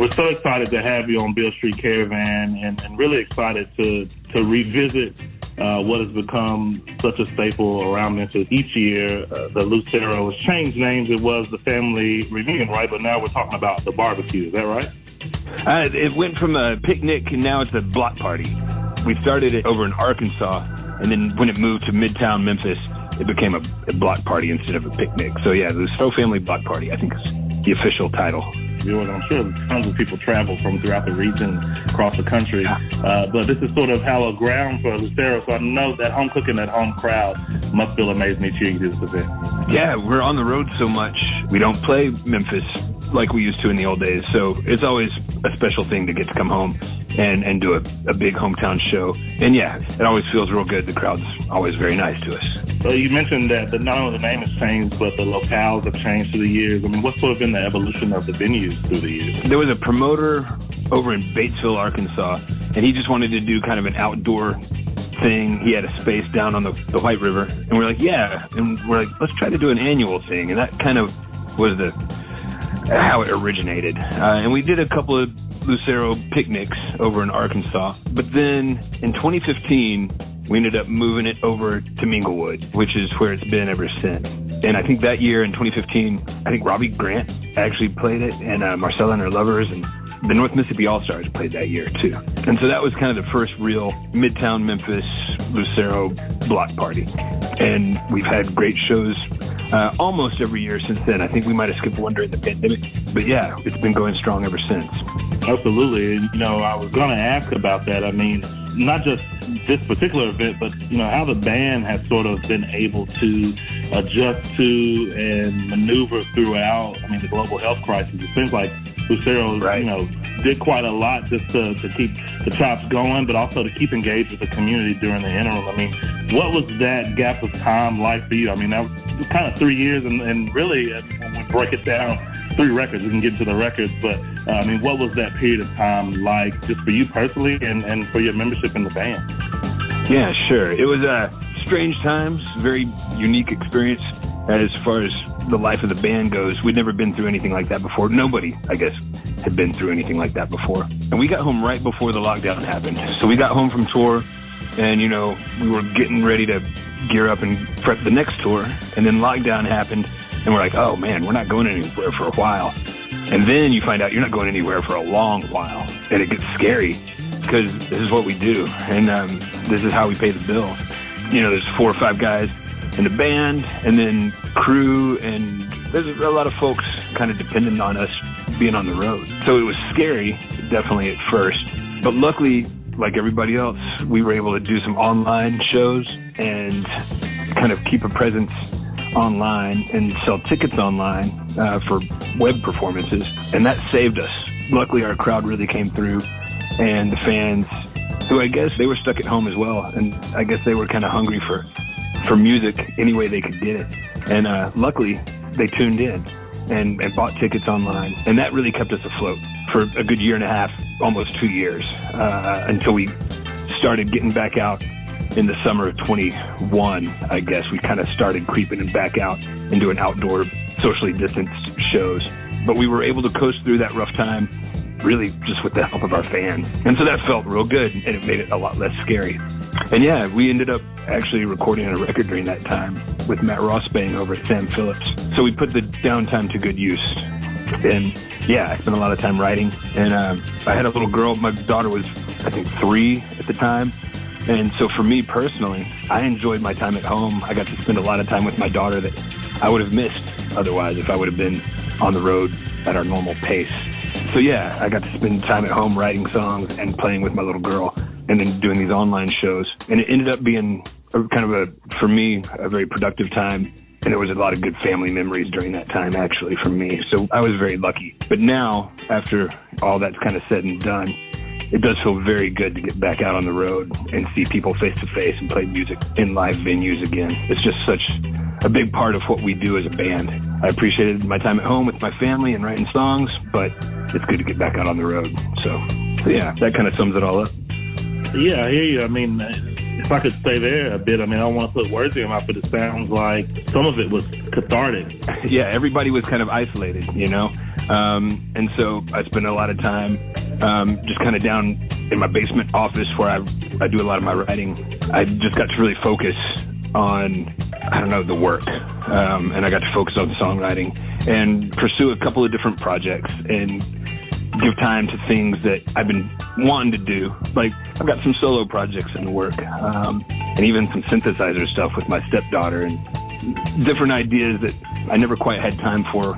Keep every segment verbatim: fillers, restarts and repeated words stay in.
We're so excited to have you on Beale Street Caravan, and, and really excited to to revisit uh, what has become such a staple around Memphis each year. Uh, the Lucero has changed names. It was the family reunion, right? But now we're talking about the barbecue. Is that right? Uh, it went from a picnic, and now it's a block party. We started it over in Arkansas, and then when it moved to Midtown Memphis, it became a, a block party instead of a picnic. So yeah, the Lucero Family Block Party, I think, is the official title. I'm sure tons of people travel from throughout the region, across the country. Uh, but this is sort of hallowed ground for Lucero, so I know that home cooking, that home crowd must feel amazing each year you do this event. Yeah, we're on the road so much. We don't play Memphis like we used to in the old days, so it's always a special thing to get to come home and, and do a, a big hometown show. And yeah, it always feels real good. The crowd's always very nice to us. So you mentioned that the, not only the name has changed, but the locales have changed through the years. I mean, what's sort of been the evolution of the venues through the years? There was a promoter over in Batesville, Arkansas, and he just wanted to do kind of an outdoor thing. He had a space down on the, the White River, and we're like, yeah. And we're like, let's try to do an annual thing. And that kind of was the how it originated. Uh, and we did a couple of Lucero picnics over in Arkansas. But then in twenty fifteen, we ended up moving it over to Minglewood, which is where it's been ever since. And I think that year in twenty fifteen, I think Robbie Grant actually played it, and uh, Marcella and her Lovers, and the North Mississippi All-Stars played that year too. And so that was kind of the first real Midtown Memphis Lucero block party. And we've had great shows uh, almost every year since then. I think we might have skipped one during the pandemic. But yeah, it's been going strong ever since. Absolutely. You know, I was going to ask about that. I mean, not just this particular event, but, you know, how the band has sort of been able to adjust to and maneuver throughout, I mean, the global health crisis. It seems like Lucero, right. you know, did quite a lot just to, to keep the chops going, but also to keep engaged with the community during the interim. I mean, what was that gap of time like for you? I mean, that was kind of three years, and, and really, when we break it down, three records, we can get into the records, but, uh, I mean, what was that period of time like just for you personally and, and for your membership in the band? Yeah, sure. It was uh, strange times, very unique experience as far as the life of the band goes. We'd never been through anything like that before. Nobody, I guess, had been through anything like that before. And we got home right before the lockdown happened. So we got home from tour, and, you know, we were getting ready to gear up and prep the next tour. And then lockdown happened, and we're like, oh, man, we're not going anywhere for a while. And then you find out you're not going anywhere for a long while. And it gets scary, because this is what we do, and um, this is how we pay the bills. You know, there's four or five guys in the band, and then crew, and there's a lot of folks kind of dependent on us being on the road. So it was scary, definitely at first. But luckily, like everybody else, we were able to do some online shows and kind of keep a presence online and sell tickets online uh, for web performances, and that saved us. Luckily, our crowd really came through, and the fans, who I guess they were stuck at home as well, and I guess they were kind of hungry for, for music any way they could get it. And uh, luckily, they tuned in and, and bought tickets online, and that really kept us afloat for a good year and a half, almost two years, uh, until we started getting back out in the summer of twenty-one, I guess. We kind of started creeping back out and doing outdoor, socially distanced shows. But we were able to coast through that rough time, really just with the help of our fans. And so that felt real good, and it made it a lot less scary. And yeah, we ended up actually recording a record during that time with Matt Rossbang over at Sam Phillips. So we put the downtime to good use. And yeah, I spent a lot of time writing. And um, I had a little girl. My daughter was, I think, three at the time. And so for me personally, I enjoyed my time at home. I got to spend a lot of time with my daughter that I would have missed otherwise if I would have been on the road at our normal pace. So yeah, I got to spend time at home writing songs and playing with my little girl, and then doing these online shows. And it ended up being a, kind of a, for me, a very productive time. And there was a lot of good family memories during that time, actually, for me. So I was very lucky. But now, after all that's kind of said and done, it does feel very good to get back out on the road and see people face to face and play music in live venues again. It's just such a big part of what we do as a band. I appreciated my time at home with my family and writing songs, but it's good to get back out on the road. So, so yeah, that kind of sums it all up. Yeah, I hear you. I mean, if I could stay there a bit, I mean, I don't want to put words in your mouth, but it sounds like some of it was cathartic. Yeah, everybody was kind of isolated, you know? Um, and so I spend a lot of time um, just kind of down in my basement office where I, I do a lot of my writing. I just got to really focus on, I don't know, the work. Um, and I got to focus on songwriting and pursue a couple of different projects and give time to things that I've been wanting to do. Like, I've got some solo projects in the work, um, and even some synthesizer stuff with my stepdaughter and different ideas that I never quite had time for,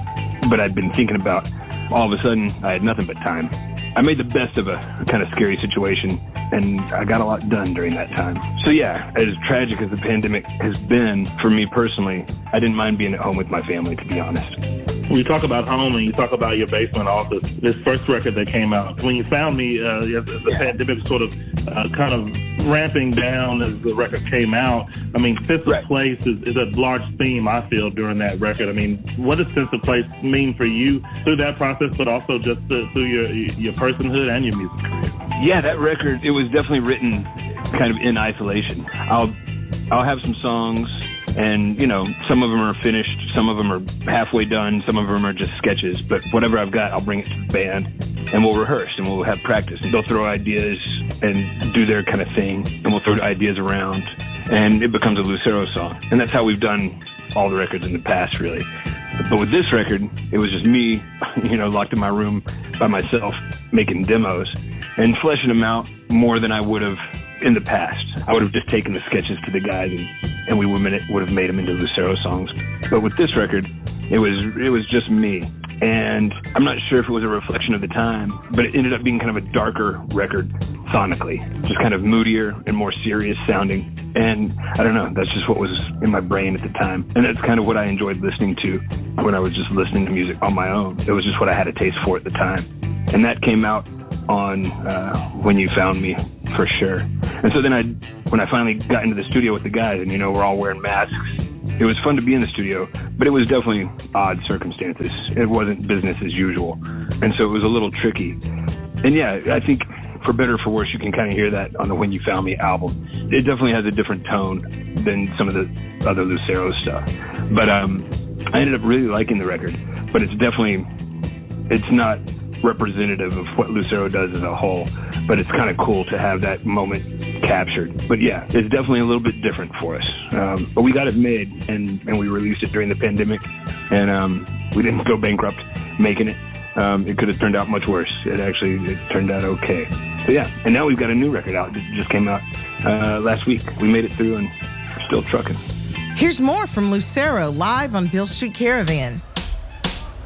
but I'd been thinking about. All of a sudden, I had nothing but time. I made the best of a kind of scary situation, and I got a lot done during that time. So yeah, as tragic as the pandemic has been for me personally, I didn't mind being at home with my family, to be honest. When you talk about home and you talk about your basement office, this first record that came out, When You Found Me, uh, the yeah. pandemic sort of uh, kind of ramping down as the record came out. I mean, Sense right. of Place is, is a large theme, I feel, during that record. I mean, what does Sense of Place mean for you through that process, but also just to, through your your personhood and your music career? Yeah, that record, it was definitely written kind of in isolation. I'll I'll have some songs, and, you know, some of them are finished, some of them are halfway done, some of them are just sketches. But whatever I've got, I'll bring it to the band, and we'll rehearse, and we'll have practice. And they'll throw ideas and do their kind of thing, and we'll throw ideas around, and it becomes a Lucero song. And that's how we've done all the records in the past, really. But with this record, it was just me, you know, locked in my room by myself, making demos and fleshing them out more than I would have in the past. I would have just taken the sketches to the guys, and, and we would have made them into Lucero songs. But with this record, it was it was just me. And I'm not sure if it was a reflection of the time, but it ended up being kind of a darker record sonically, just kind of moodier and more serious sounding. And I don't know, that's just what was in my brain at the time. And that's kind of what I enjoyed listening to when I was just listening to music on my own. It was just what I had a taste for at the time. And that came out on uh, When You Found Me, for sure. And so then I, when I finally got into the studio with the guys, and, you know, we're all wearing masks, it was fun to be in the studio, but it was definitely odd circumstances. It wasn't business as usual. And so it was a little tricky. And yeah, I think for better or for worse, you can kind of hear that on the When You Found Me album. It definitely has a different tone than some of the other Lucero stuff. But um, I ended up really liking the record, but it's definitely, it's not representative of what Lucero does as a whole, but it's kind of cool to have that moment captured. But yeah, it's definitely a little bit different for us. Um, but we got it made, and, and we released it during the pandemic, and um, we didn't go bankrupt making it. Um, it could have turned out much worse. It actually it turned out okay. So yeah, and now we've got a new record out. It just came out uh, last week. We made it through, and we're still trucking. Here's more from Lucero live on Beale Street Caravan.